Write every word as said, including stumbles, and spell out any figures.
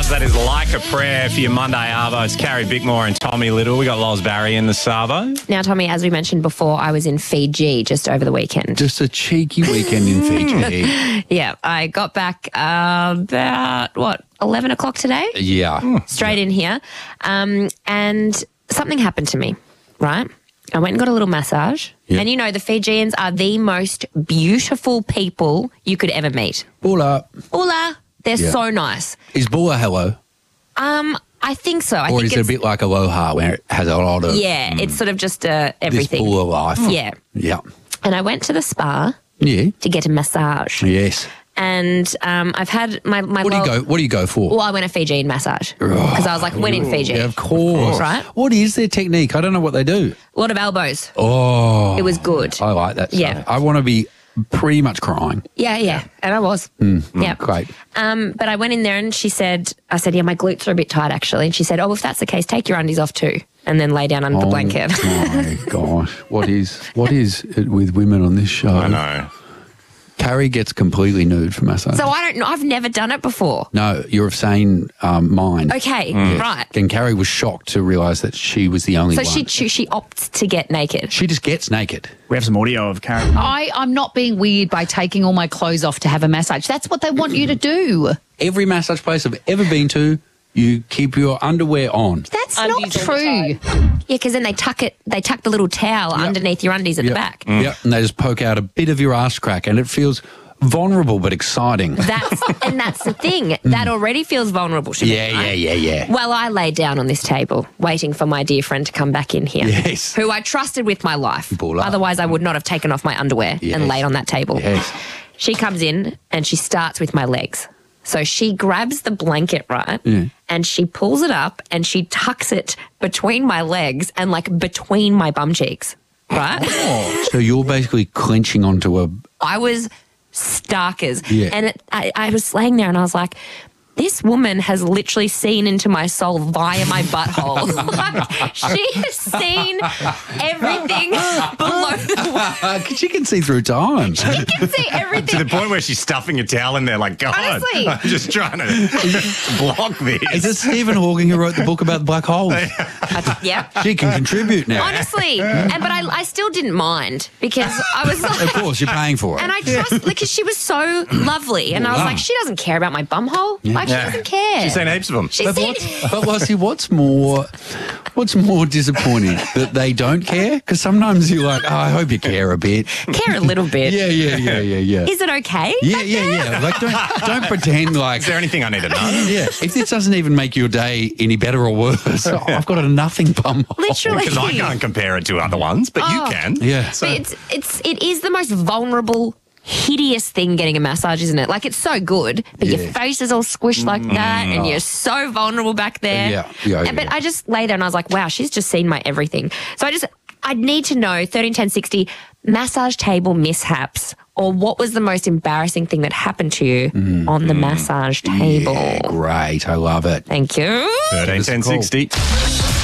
massage that is like a prayer for your Monday arvo. It's Carrie Bickmore and Tommy Little. We got Loz Barry in the Savo. Now, Tommy, as we mentioned before, I was in Fiji just over the weekend. Just a cheeky weekend in Fiji. Yeah, I got back uh, about, what, eleven o'clock today? Yeah. Straight in here. Um, and something happened to me, right? I went and got a little massage. Yeah. And you know, the Fijians are the most beautiful people you could ever meet. Bula. Hola. They're Yeah. so nice. Is Bula hello? Um, I think so. I Or think is it a it's, bit like Aloha where it has a lot of yeah, it's sort of just uh, this everything. Bula life? Yeah. Yeah. And I went to the spa Yeah. to get a massage. Yes. And um, I've had my... my What do you low- go What do you go for? Well, I went a Fijian massage because I was like, when in Fiji. Yeah, of course. Right. What is their technique? I don't know what they do. A lot of elbows. Oh. It was good. I like that stuff. Yeah. I want to be pretty much crying. Yeah, yeah. And I was. Mm, yeah. Great. Um, but I went in there and she said, I said, yeah, my glutes are a bit tight actually. And she said, oh, if that's the case, take your undies off too. And then lay down under the blanket. Oh my gosh. What is what is it with women on this show? I know. Carrie gets completely nude for massage. So I don't know. I've never done it before. No, you're of sane um, mind. Okay, Mm. right. And Carrie was shocked to realise that she was the only So one. she she she opts to get naked. She just gets naked. We have some audio of Carrie. I, I'm not being weird by taking all my clothes off to have a massage. That's what they want you to do. Every massage place I've ever been to, you keep your underwear on. That's Undies not all the true. time. Yeah, because then they tuck it. They tuck the little towel underneath your undies at Yep. the back. Yep. And they just poke out a bit of your ass crack and it feels vulnerable but exciting. That's and that's the thing. That already feels vulnerable to me. Yeah, yeah, right? yeah, yeah. Well, I lay down on this table, waiting for my dear friend to come back in here. Yes. Who I trusted with my life. Bula. Otherwise, I would not have taken off my underwear Yes. and laid on that table. Yes. She comes in and she starts with my legs. So she grabs the blanket, right? Yeah. And she pulls it up and she tucks it between my legs and like between my bum cheeks, right? So you're basically clenching onto a... I was starkers. Yeah. And it, I, I was laying there and I was like, this woman has literally seen into my soul via my butthole. Like, she has seen everything below the She can see through time. She can see To everything. the point where she's stuffing a towel in there like, God, Honestly. I'm just trying to block this. Is it Stephen Hawking who wrote the book about the black holes? I- yeah. She can contribute now. Honestly. And but I, I still didn't mind because I was like, Of course, you're paying for it. and I trust because she was so lovely. And I was Wow. like, she doesn't care about my bumhole. Like, she Yeah. doesn't care. She's seen heaps of them. She's But seen what's, but Lassie, what's more, what's more disappointing that they don't care? Because sometimes you're like, oh, I hope you care a bit. care a little bit. Yeah, yeah, yeah, yeah, yeah. Is it okay? Yeah, yeah, yeah. Like, don't don't pretend like. Is there anything I need to know? Yeah, if this doesn't even make your day any better or worse, oh, I've got a nothing bum. Literally. Because I can't compare it to other ones, but Oh. you can. Yeah. So, But it's it's it is the most vulnerable, hideous thing getting a massage, isn't it? Like, it's so good, but your Yeah. face is all squished like that, and you're so vulnerable back there. Yeah, yeah, And- But yeah. I just lay there and I was like, wow, she's just seen my everything. So I just I need to know thirteen ten sixty massage table mishaps, or what was the most embarrassing thing that happened to you on the massage table? Yeah, great. I love it. Thank you. thirteen ten sixty.